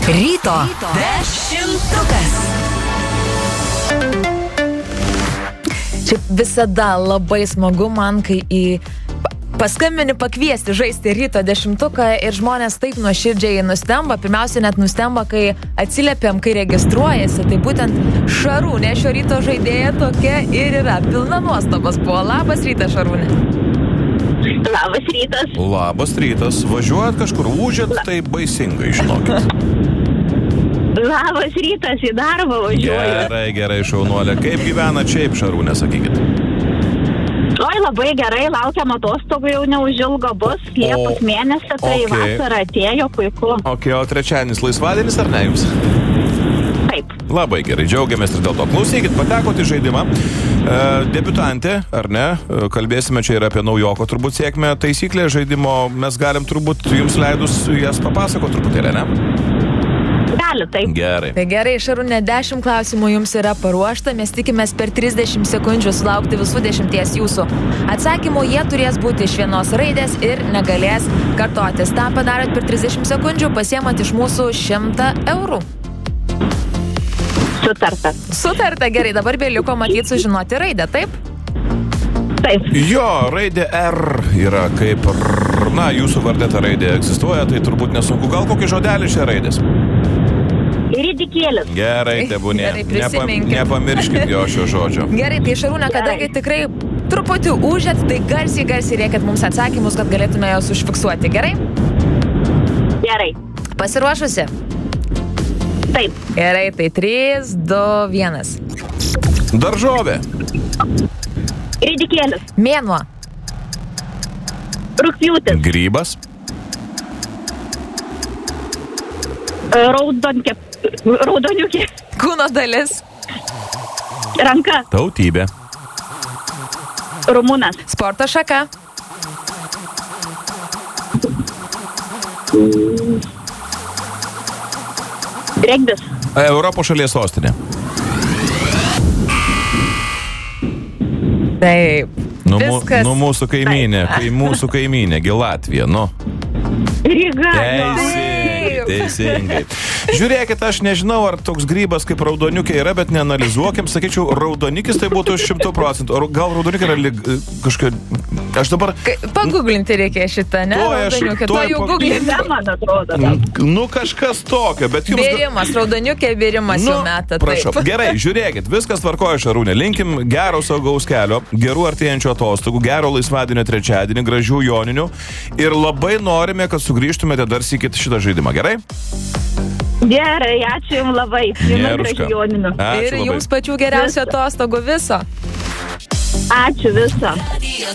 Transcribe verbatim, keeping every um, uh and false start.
Ryto dešimtukas. Čia visada labai smagu man, kai į paskambini pakviesti žaisti ryto dešimtuką ir žmonės taip nuoširdžiai nustemba. Pirmiausia, net nustemba, kai atsiliepiam, kai registruojasi. Tai būtent Šarūnė šio ryto žaidėja tokia ir yra. Pilna nuostabos buvo. Labas rytas, Šarūnė. Labas rytas. Labas rytas. Važiuojat kažkur, ūžėt, tai baisingai, žinokit. Labas rytas, į darbą važiuoju. Gerai, gerai, šaunuolė. Kaip gyvena šiaip, Šarūnė, sakykit? Oi, labai gerai, laukiam atostogų, jau neužilgo bus, Liepos O, mėnesį, tai okay. vasara atėjo, puiku. Ok, o trečiadienis laisvadienis ar ne jums? Taip. Labai gerai, džiaugiamės ir dėl to. Klausykit, patekot į žaidimą. E, debiutantė, ar ne? E, kalbėsime čia ir apie naujoko turbūt sėkmę. Taisyklė žaidimo, mes galim turbūt jums leidus jas papasakoti truputėlį, ne? Gali, taip. Gerai. Tai gerai, Šarūnė, dešimt klausimų jums yra paruošta. Mes tikimės per trisdešimt sekundžių sulaukti visų dešimties jūsų atsakymų. Jie turės būti iš vienos raidės ir negalės kartotis. Ta padarot per trisdešimt sekundžių, pasiemat iš mūsų šimtą eurų. Sutarta. Sutarta, gerai. Dabar beliko matyti sužinoti raidę, taip? Taip. Jo, raidė R yra kaip R. Na, jūsų vardė ta raidė egzistuoja, tai turbūt nesunku. Gal kokį žodelį šią raidės? Ridikėlis. Gerai, tebūnė. Gerai, Nepa, prisiminkit. nepamirškit jo šio žodžio. Gerai, tai Šarūnė, kadangi tikrai truputį užėt, tai garsiai, garsiai rėkit mums atsakymus, kad galėtume jos užfiksuoti. Gerai? Gerai. Pasiruošusi? Taip. Gerai, tai trys, du, vienas. Daržovė. Ridikėlis. Mėnuo. Rugpjūtis. Grybas. Raudonkė. Raudoniukė. Kūno dalis. Ranka. Tautybė. Rumunas. Sporto šaka. Regbis. Europos šalies sostinė. Taip. Nu, mu, Viskas. nu mūsų kaimynė, kai mūsų kaimynė, gi Latvija, nu. Ryga. Teisingai, teisingai. Žiūrėkit, aš nežinau, ar toks grybas kaip raudoniukė yra, bet neanalizuokim. Sakyčiau, raudonikis tai būtų šimtų procentų. Ar gal raudonikė yra lig, kažkokia... Aš dabar... Paguglinti reikia šitą, ne? Tuoj aš- Raudoniukė. tuoj Tuoj jau pa- guglinti. Ne, man atrodo. Nu, kažkas tokio, bet jums... Bėrimas, raudoniukė, bėrimas jau meta. prašau. Taip. Gerai, žiūrėkit, viskas tvarkoja, Šarūnė. Linkim gero saugaus kelio, gerų artėjančių atostogų, gero laisvadienio trečiadienį, gražių joninių ir labai norime, kad sugrįžtumėte dar sykit šitą žaidimą, gerai? Gerai, ačiū jums labai. Jums gražių joninių. Ačiū Ir labai. jums pačių geriausių atostogų viso. Ačiū viso.